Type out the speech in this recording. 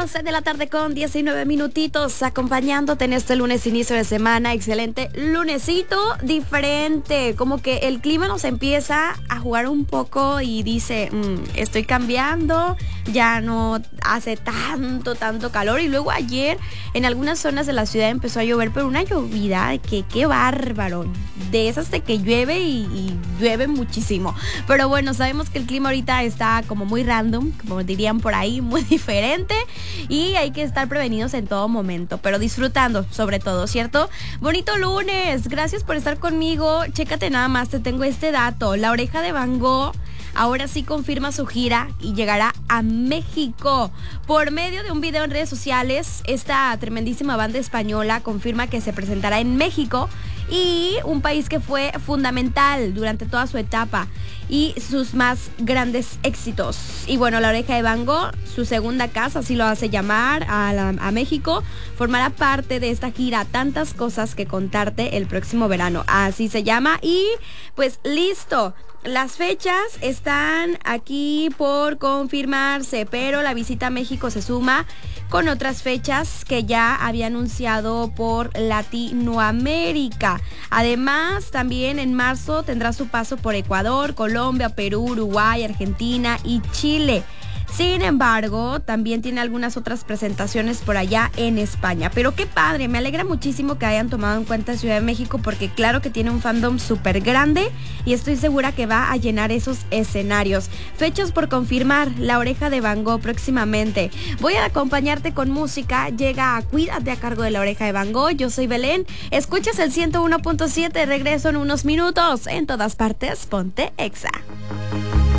de la tarde con 19 minutitos, acompañándote en este lunes, inicio de semana. Excelente lunesito, diferente. Como que el clima nos empieza a jugar un poco y dice, estoy cambiando, ya no hace tanto calor. Y luego ayer en algunas zonas de la ciudad empezó a llover, pero una llovida que qué bárbaro. De esas de que llueve y llueve muchísimo. Pero bueno, sabemos que el clima ahorita está como muy random, como dirían por ahí, muy diferente, y hay que estar prevenidos en todo momento, pero disfrutando sobre todo, ¿cierto? Bonito lunes, gracias por estar conmigo. Chécate nada más, te tengo este dato. La Oreja de Van Gogh ahora sí confirma su gira y llegará a México. Por medio de un video en redes sociales, esta tremendísima banda española confirma que se presentará en México, y un país que fue fundamental durante toda su etapa y sus más grandes éxitos. Y bueno, La Oreja de Van Gogh, su segunda casa, así lo hace llamar, a México, formará parte de esta gira Tantas Cosas que Contarte el próximo verano. Así se llama. Y pues listo. Las fechas están aquí por confirmarse, pero la visita a México se suma con otras fechas que ya había anunciado por Latinoamérica. Además, también en marzo tendrá su paso por Ecuador, Colombia, Perú, Uruguay, Argentina y Chile. Sin embargo, también tiene algunas otras presentaciones por allá en España. Pero qué padre, me alegra muchísimo que hayan tomado en cuenta Ciudad de México, porque claro que tiene un fandom súper grande y estoy segura que va a llenar esos escenarios. Fechas por confirmar, La Oreja de Van Gogh próximamente. Voy a acompañarte con música. Llega a Cuídate a cargo de La Oreja de Van Gogh. Yo soy Belén. Escuchas el 101.7. Regreso en unos minutos. En todas partes, ponte Exa.